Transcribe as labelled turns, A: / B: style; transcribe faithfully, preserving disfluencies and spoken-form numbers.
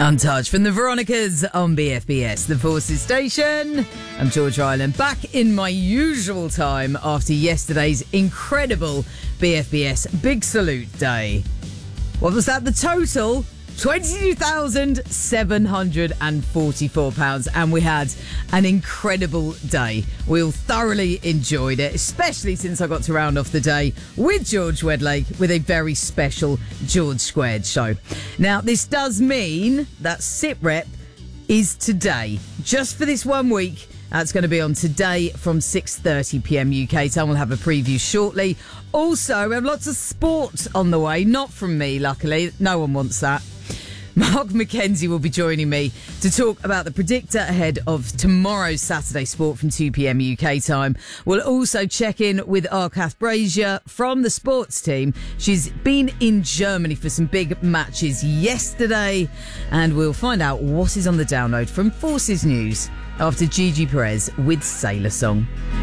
A: Untouched from the Veronicas on B F B S, the Forces Station. I'm George Ryland, back in my usual time after yesterday's incredible B F B S Big Salute Day. What was that? The total? twenty-two thousand seven hundred forty-four pounds, and we had an incredible day. We all thoroughly enjoyed it, especially since I got to round off the day with George Wedlake with a very special George Squared show. Now, this does mean that SitRep is today, just for this one week. That's going to be on today from six thirty p.m. U K time. We'll have a preview shortly. Also, we have lots of sport on the way, not from me, luckily. No one wants that. Mark McKenzie will be joining me to talk about the predictor ahead of tomorrow's Saturday Sport from two p.m. U K time. We'll also check in with our Kath Brazier from the sports team. She's been in Germany for some big matches yesterday, and we'll find out what is on the download from Forces News after Gigi Perez with Sailor Song.